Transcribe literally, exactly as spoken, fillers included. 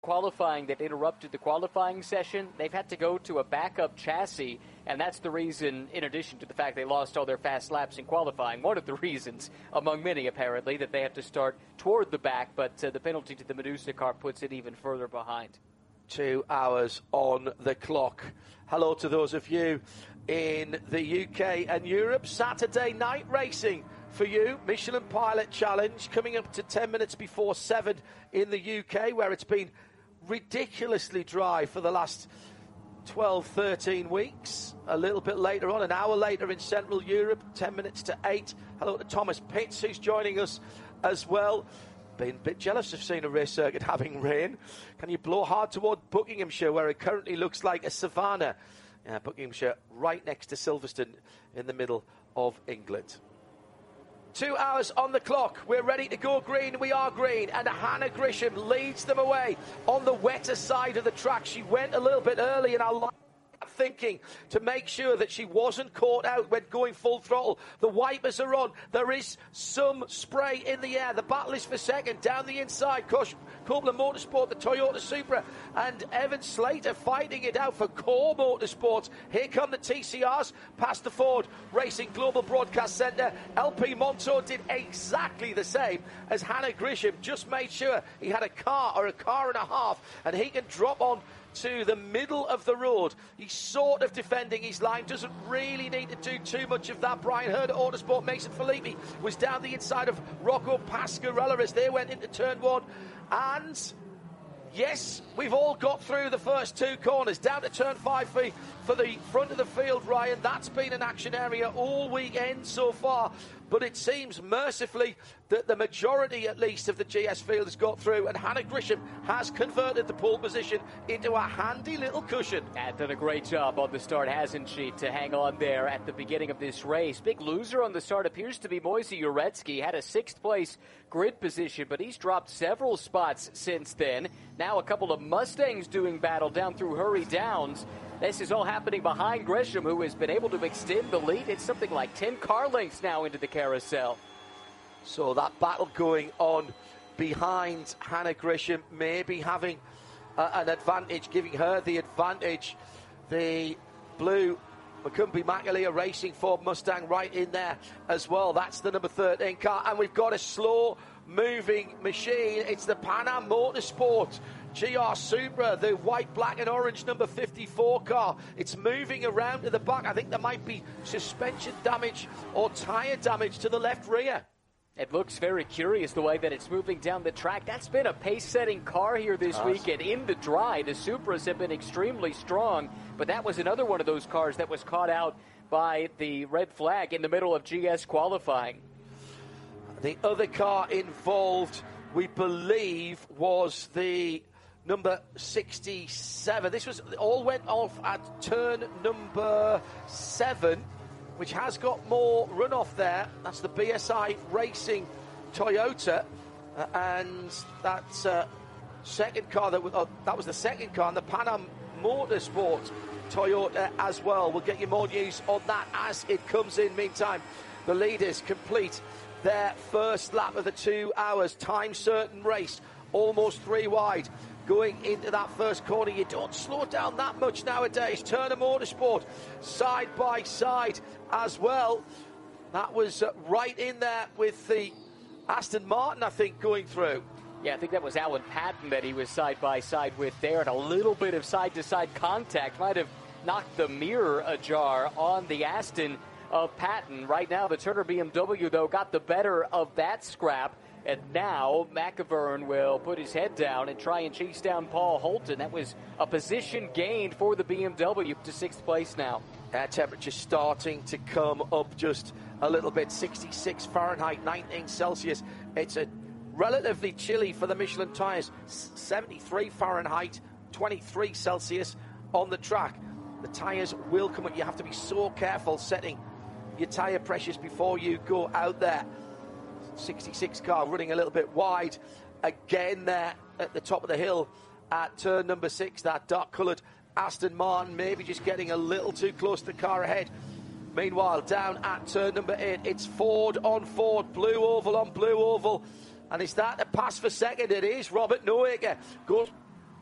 qualifying that interrupted the qualifying session. They've had to go to a backup chassis, and that's the reason, in addition to the fact they lost all their fast laps in qualifying, one of the reasons, among many apparently, that they have to start toward the back, but uh, the penalty to the Medusa car puts it even further behind. Two hours on the clock. Hello to those of you in the U K and Europe. Saturday night racing for you. Michelin Pilot Challenge coming up to ten minutes before seven in the U K, where it's been ridiculously dry for the last twelve, thirteen weeks. A little bit later on, an hour later in Central Europe, ten minutes to eight. Hello to Thomas Pitts, who's joining us as well. Been a bit jealous of seeing a race circuit having rain. Can you blow hard toward Buckinghamshire, where it currently looks like a savannah? Yeah, Buckinghamshire right next to Silverstone in the middle of England. Two hours on the clock. We're ready to go green. We are green. And Hannah Grisham leads them away on the wetter side of the track. She went a little bit early, and I like thinking to make sure that she wasn't caught out when going full throttle. The wipers are on. There is some spray in the air. The battle is for second. Down the inside, Copeland Motorsport, the Toyota Supra, and Evan Slater fighting it out for Core Motorsports. Here come the T C Rs past the Ford Racing Global Broadcast Centre. L P Monto did exactly the same as Hannah Grisham. Just made sure he had a car or a car and a half, and he can drop on to the middle of the road. He's sort of defending his line, doesn't really need to do too much of that. Brian Hurd at Autosport. Mason Filippi was down the inside of Rocco Pasquarella as they went into turn one. And yes, we've all got through the first two corners. Down to turn five for, for the front of the field, Ryan. That's been an action area all weekend so far. But it seems, mercifully, that the majority, at least, of the G S field has got through, and Hannah Grisham has converted the pole position into a handy little cushion. And done a great job on the start, hasn't she, to hang on there at the beginning of this race. Big loser on the start appears to be Moise Uretsky. Had a sixth-place grid position, but he's dropped several spots since then. Now a couple of Mustangs doing battle down through Hurry Downs. This is all happening behind Grisham, who has been able to extend the lead. It's something like ten car lengths now into the carousel. So that battle going on behind Hannah Grisham, maybe having uh, an advantage, giving her the advantage. The blue Macumbi Makalia Racing Ford Mustang right in there as well. That's the number thirteen car. And we've got a slow-moving machine. It's the Pan Am Motorsport G R Supra, the white, black and orange number fifty-four car. It's moving around to the back. I think there might be suspension damage or tyre damage to the left rear. It looks very curious the way that it's moving down the track. That's been a pace-setting car here this Gosh. weekend in the dry. The Supras have been extremely strong, but that was another one of those cars that was caught out by the red flag in the middle of G S qualifying. The other car involved, we believe, was the number sixty-seven. This was all went off at turn number seven, which has got more runoff there. That's the B S I Racing Toyota, uh, and that uh, second car that was, uh, that was the second car, and the Pan Am Motorsport Toyota as well. We'll get you more news on that as it comes in. Meantime, the leaders complete their first lap of the two hours time certain race, almost three wide. Going into that first corner, you don't slow down that much nowadays. Turner Motorsport, side by side as well. That was uh, right in there with the Aston Martin, I think, going through. Yeah, I think that was Alan Patton that he was side by side with there, and a little bit of side-to-side contact might have knocked the mirror ajar on the Aston of Patton. Right now, the Turner B M W, though, got the better of that scrap. And now McIvern will put his head down and try and chase down Paul Holton. That was a position gained for the B M W to sixth place now. Air temperature starting to come up just a little bit. sixty-six Fahrenheit, nineteen Celsius. It's a relatively chilly for the Michelin tyres. seventy-three Fahrenheit, twenty-three Celsius on the track. The tyres will come up. You have to be so careful setting your tyre pressures before you go out there. sixty-six car running a little bit wide again there at the top of the hill at turn number six. That dark coloured Aston Martin maybe just getting a little too close to the car ahead. Meanwhile, down at turn number eight, it's Ford on Ford, blue oval on blue oval. And is that a pass for second? It is. Robert Noaker goes